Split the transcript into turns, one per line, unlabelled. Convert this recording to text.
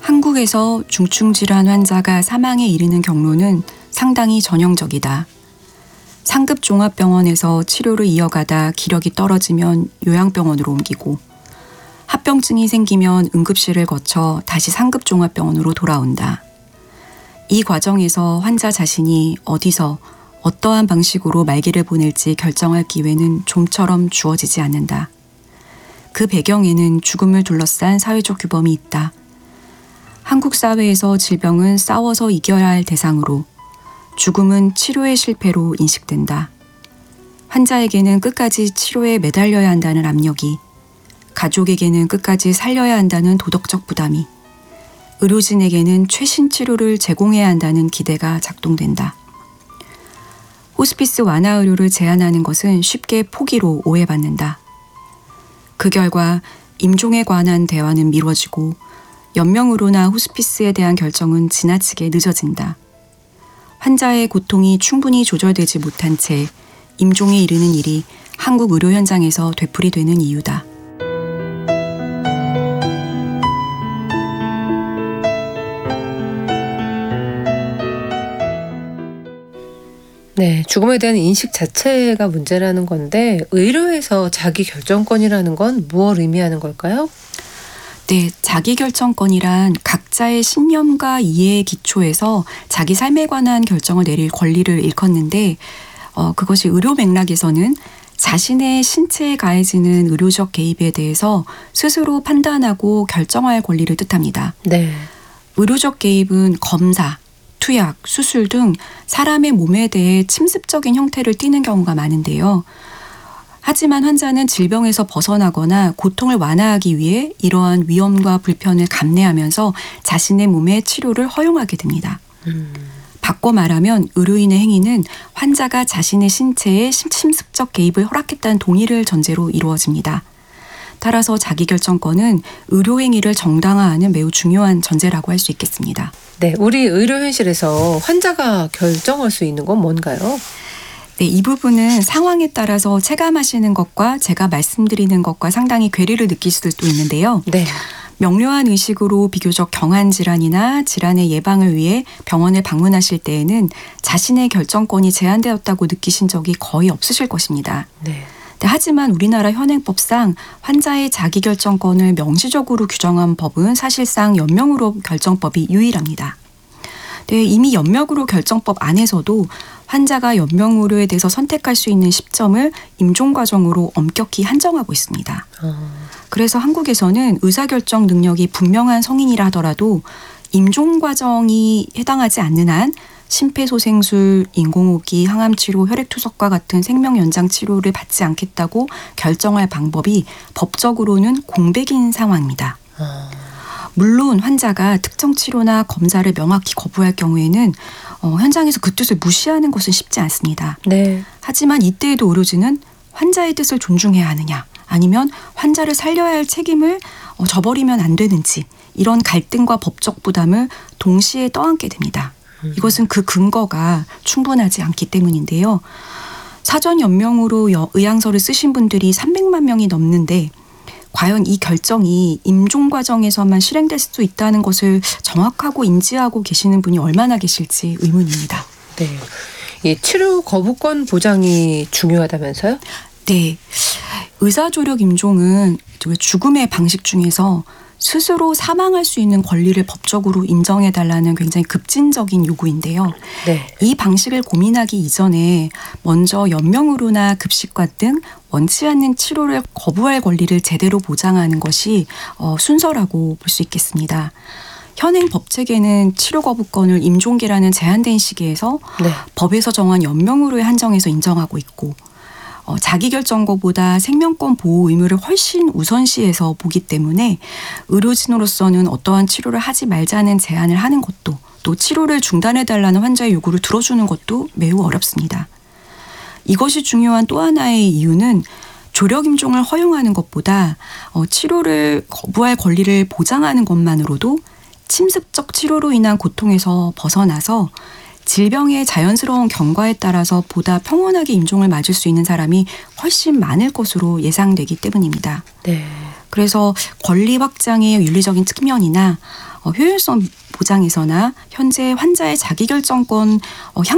한국에서 중증질환 환자가 사망에 이르는 경로는 상당히 전형적이다. 상급 종합병원에서 치료를 이어가다 기력이 떨어지면 요양병원으로 옮기고 합병증이 생기면 응급실을 거쳐 다시 상급 종합병원으로 돌아온다. 이 과정에서 환자 자신이 어디서 어떠한 방식으로 말기를 보낼지 결정할 기회는 좀처럼 주어지지 않는다. 그 배경에는 죽음을 둘러싼 사회적 규범이 있다. 한국 사회에서 질병은 싸워서 이겨야 할 대상으로, 죽음은 치료의 실패로 인식된다. 환자에게는 끝까지 치료에 매달려야 한다는 압력이, 가족에게는 끝까지 살려야 한다는 도덕적 부담이, 의료진에게는 최신 치료를 제공해야 한다는 기대가 작동된다. 호스피스 완화 의료를 제한하는 것은 쉽게 포기로 오해받는다. 그 결과 임종에 관한 대화는 미뤄지고 연명의료나 호스피스에 대한 결정은 지나치게 늦어진다. 환자의 고통이 충분히 조절되지 못한 채 임종에 이르는 일이 한국 의료 현장에서 되풀이되는 이유다.
네, 죽음에 대한 인식 자체가 문제라는 건데 의료에서 자기결정권이라는 건 무엇을 의미하는 걸까요?
네, 자기결정권이란 각자의 신념과 이해에 기초해서 자기 삶에 관한 결정을 내릴 권리를 일컫는데 그것이 의료 맥락에서는 자신의 신체에 가해지는 의료적 개입에 대해서 스스로 판단하고 결정할 권리를 뜻합니다.
네.
의료적 개입은 검사, 투약, 수술 등 사람의 몸에 대해 침습적인 형태를 띠는 경우가 많은데요. 하지만 환자는 질병에서 벗어나거나 고통을 완화하기 위해 이러한 위험과 불편을 감내하면서 자신의 몸의 치료를 허용하게 됩니다. 바꿔 말하면 의료인의 행위는 환자가 자신의 신체에 침습적 개입을 허락했다는 동의를 전제로 이루어집니다. 따라서 자기결정권은 의료행위를 정당화하는 매우 중요한 전제라고 할 수 있겠습니다.
네, 우리 의료 현실에서 환자가 결정할 수 있는 건 뭔가요?
네, 이 부분은 상황에 따라서 체감하시는 것과 제가 말씀드리는 것과 상당히 괴리를 느낄 수도 있는데요.
네.
명료한 의식으로 비교적 경한 질환이나 질환의 예방을 위해 병원을 방문하실 때에는 자신의 결정권이 제한되었다고 느끼신 적이 거의 없으실 것입니다.
네.
하지만 우리나라 현행법상 환자의 자기결정권을 명시적으로 규정한 법은 사실상 연명의료 결정법이 유일합니다. 네, 이미 연명의료 결정법 안에서도 환자가 연명의료에 대해서 선택할 수 있는 시점을 임종 과정으로 엄격히 한정하고 있습니다. 그래서 한국에서는 의사결정 능력이 분명한 성인이라 하더라도 임종 과정이 해당하지 않는 한 심폐소생술, 인공호흡기, 항암치료, 혈액투석과 같은 생명연장 치료를 받지 않겠다고 결정할 방법이 법적으로는 공백인 상황입니다. 물론 환자가 특정 치료나 검사를 명확히 거부할 경우에는 현장에서 그 뜻을 무시하는 것은 쉽지 않습니다.
네.
하지만 이때에도 의료진은 환자의 뜻을 존중해야 하느냐, 아니면 환자를 살려야 할 책임을 져버리면 안 되는지, 이런 갈등과 법적 부담을 동시에 떠안게 됩니다. 이것은 그 근거가 충분하지 않기 때문인데요. 사전 연명으로 의향서를 쓰신 분들이 300만 명이 넘는데 과연 이 결정이 임종 과정에서만 실행될 수도 있다는 것을 정확하고 인지하고 계시는 분이 얼마나 계실지 의문입니다.
네. 이 치료 거부권 보장이 중요하다면서요?
네. 의사조력 임종은 죽음의 방식 중에서 스스로 사망할 수 있는 권리를 법적으로 인정해달라는 굉장히 급진적인 요구인데요.
네.
이 방식을 고민하기 이전에 먼저 연명의료나 급식과 등 원치 않는 치료를 거부할 권리를 제대로 보장하는 것이 순서라고 볼 수 있겠습니다. 현행 법체계는 치료 거부권을 임종계라는 제한된 시기에서
네.
법에서 정한 연명의료에 한정해서 인정하고 있고, 자기결정권보다 생명권 보호 의무를 훨씬 우선시해서 보기 때문에 의료진으로서는 어떠한 치료를 하지 말자는 제안을 하는 것도, 또 치료를 중단해달라는 환자의 요구를 들어주는 것도 매우 어렵습니다. 이것이 중요한 또 하나의 이유는 조력임종을 허용하는 것보다 치료를 거부할 권리를 보장하는 것만으로도 침습적 치료로 인한 고통에서 벗어나서 질병의 자연스러운 경과에 따라서 보다 평온하게 임종을 맞을 수 있는 사람이 훨씬 많을 것으로 예상되기 때문입니다.
네.
그래서 권리 확장의 윤리적인 측면이나 효율성 보장에서나 현재 환자의 자기결정권